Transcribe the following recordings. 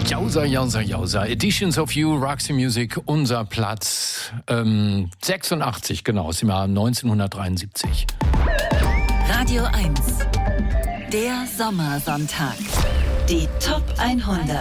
Jausa, Jausa, Jausa. Editions of You, Roxy Music, unser Platz 86, genau, aus dem Jahr 1973. Radio 1, der Sommersonntag. Die Top 100.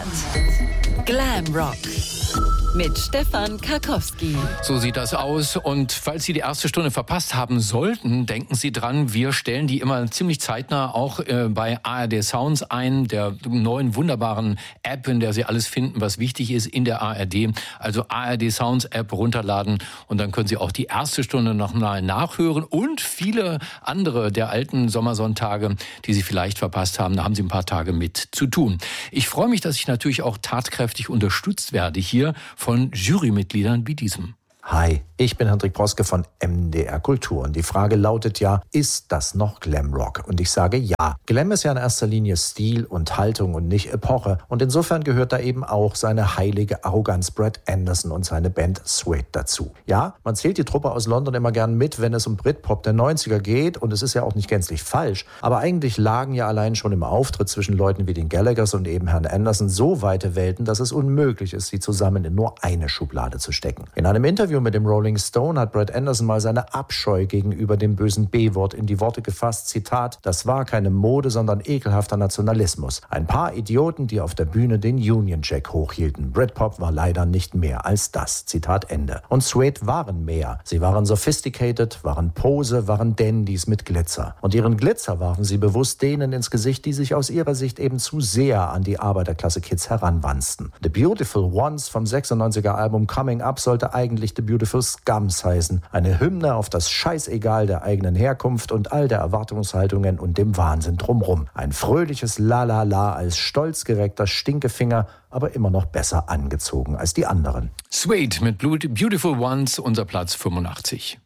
Glam Rock. Mit Stefan Karkowski. So sieht das aus. Und falls Sie die erste Stunde verpasst haben sollten, denken Sie dran, wir stellen die immer ziemlich zeitnah auch bei ARD Sounds ein, der neuen wunderbaren App, in der Sie alles finden, was wichtig ist in der ARD. Also ARD Sounds App runterladen und dann können Sie auch die erste Stunde nochmal nachhören und viele andere der alten Sommersonntage, die Sie vielleicht verpasst haben. Da haben Sie ein paar Tage mit zu tun. Ich freue mich, dass ich natürlich auch tatkräftig unterstützt werde hier von Jurymitgliedern wie diesem. Hi, ich bin Hendrik Proske von MDR Kultur und die Frage lautet ja, ist das noch Glamrock? Und ich sage ja. Glam ist ja in erster Linie Stil und Haltung und nicht Epoche und insofern gehört da eben auch seine heilige Arroganz Brad Anderson und seine Band Suede dazu. Ja, man zählt die Truppe aus London immer gern mit, wenn es um Britpop der 90er geht und es ist ja auch nicht gänzlich falsch, aber eigentlich lagen ja allein schon im Auftritt zwischen Leuten wie den Gallaghers und eben Herrn Anderson so weite Welten, dass es unmöglich ist, sie zusammen in nur eine Schublade zu stecken. In einem Interview mit dem Rolling Stone hat Brad Anderson mal seine Abscheu gegenüber dem bösen B-Wort in die Worte gefasst, Zitat, das war keine Mode, sondern ekelhafter Nationalismus. Ein paar Idioten, die auf der Bühne den Union Jack hochhielten. Britpop war leider nicht mehr als das, Zitat Ende. Und Suede waren mehr. Sie waren sophisticated, waren Pose, waren Dandys mit Glitzer. Und ihren Glitzer warfen sie bewusst denen ins Gesicht, die sich aus ihrer Sicht eben zu sehr an die Arbeiterklasse-Kids heranwanzten. The Beautiful Ones vom 96er Album Coming Up sollte eigentlich The Beautiful Scums heißen. Eine Hymne auf das Scheißegal der eigenen Herkunft und all der Erwartungshaltungen und dem Wahnsinn drumrum. Ein fröhliches La-La-La als stolz gereckter Stinkefinger, aber immer noch besser angezogen als die anderen. Suede mit Beautiful Ones, unser Platz 85.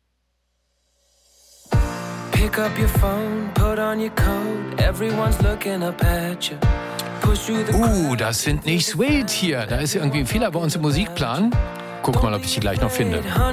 Pick up your phone, put on your coat, everyone's looking up at you. Das sind nicht Suede hier. Da ist irgendwie ein Fehler bei uns im Musikplan. Guck mal, ob ich die gleich noch finde.